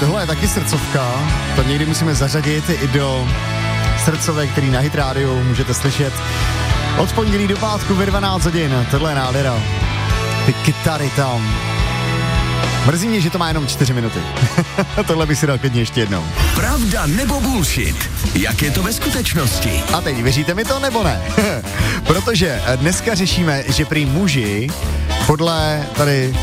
tohle je taky srdcovka, to někdy musíme zařadit i do srdcovek, který na Hit Radio můžete slyšet od pondělí do pátku ve 12 hodin. Tohle je nádhera. Ty kytary tam. Mrzí mě, že to má jenom 4 minuty. Tohle bych si dal klidně ještě jednou. Pravda nebo bullshit? Jak je to ve skutečnosti? A teď věříte mi to nebo ne? Protože dneska řešíme, že prý muži podle tady...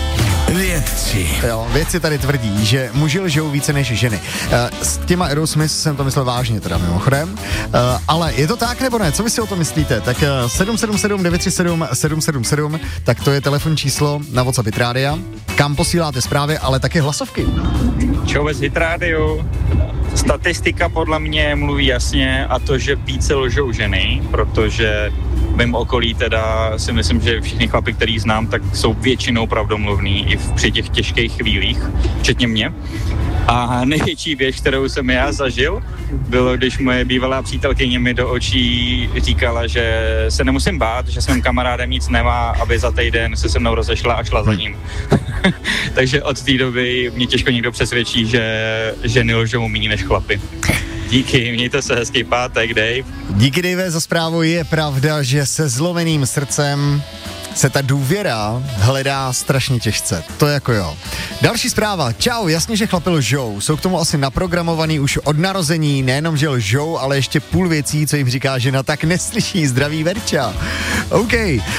Vědci tady tvrdí, že muži lžou více než ženy. S těma Aerosmith jsem to myslel vážně teda mimochodem. Ale je to tak nebo ne? Co vy si o tom myslíte? Tak 777 937 777, tak to je telefonní číslo na WhatsApp Hit Rádia, kam posíláte zprávy, ale také hlasovky. Čau bez Hit Radio. Statistika podle mě mluví jasně a to, že více lžou ženy, protože v mém okolí teda si myslím, že všichni chlapi, který znám, tak jsou většinou pravdomluvní i při těch těžkých chvílích, včetně mě. A největší věc, kterou jsem já zažil, bylo, když moje bývalá přítelkyně mi do očí říkala, že se nemusím bát, že s mým kamarádem nic nemá, aby za týden se mnou rozešla a šla za ním. Takže od té doby mě těžko někdo přesvědčí, že ženy lžou méně než chlapy. Díky, mějte se hezký pátek, Dave. Díky, Dave, za zprávu. Je pravda, že se zlomeným srdcem se ta důvěra hledá strašně těžce. To jako jo. Další zpráva. Čau, jasně, že chlapi lžou. Jsou k tomu asi naprogramovaný už od narození. Nejenom, že lžou, ale ještě půl věcí, co jim říká žena, tak neslyší. Zdraví Verča. OK.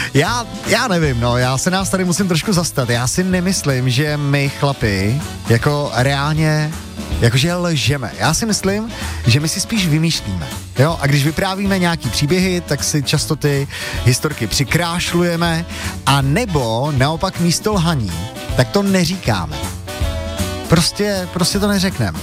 Já nevím, no. Já se nás tady musím trošku zastat. Já si nemyslím, že my chlapi jako reálně jakože lžeme. Já si myslím, že my si spíš vymýšlíme. Jo? A když vyprávíme nějaký příběhy, tak si často ty historky přikrášlujeme a nebo naopak místo lhaní, tak to neříkáme. Prostě to neřekneme.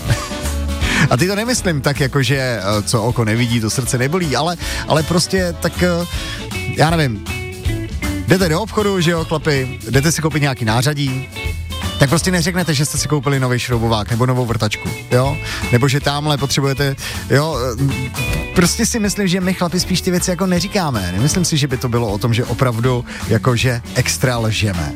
A ty to nemyslím tak jako, že co oko nevidí, to srdce nebolí, ale prostě tak, já nevím, jdete do obchodu, že jo, chlapi, jdete si koupit nějaký nářadí, tak prostě neřeknete, že jste si koupili nový šroubovák nebo novou vrtačku, jo? Nebo že tamhle potřebujete, jo? Prostě si myslím, že my chlapi spíš ty věci jako neříkáme. Nemyslím si, že by to bylo o tom, že opravdu jakože extra lžeme.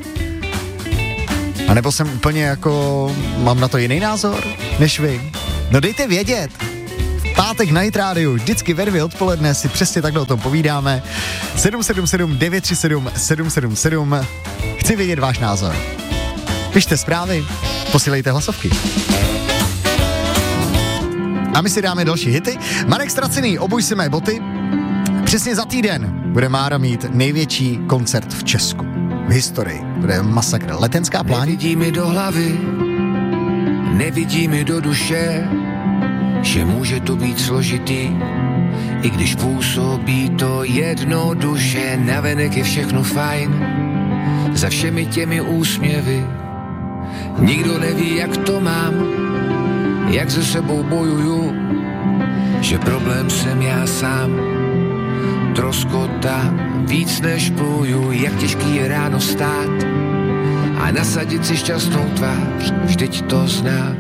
A nebo jsem úplně jako, mám na to jiný názor než vy? No dejte vědět. V pátek na Hit Rádiu, vždycky ve 2 odpoledne si přesně takhle o tom povídáme. 777 937 777. Chci vědět váš názor. Pište zprávy, posílejte hlasovky. A my si dáme další hity. Marek Stracený, Obuj si mé boty. Přesně za týden bude Mára mít největší koncert v Česku. V historii. Bude masakr. Letenská pláň. Nevidí mi do hlavy, nevidí mi do duše, že může to být složitý, i když působí to jednoduše. Navenek je všechno fajn, za všemi těmi úsměvy. Nikdo neví, jak to mám, jak se sebou bojuju, že problém jsem já sám. Troskota víc než pluju, jak těžký je ráno stát a nasadit si šťastnou tvář, vždyť to znáš.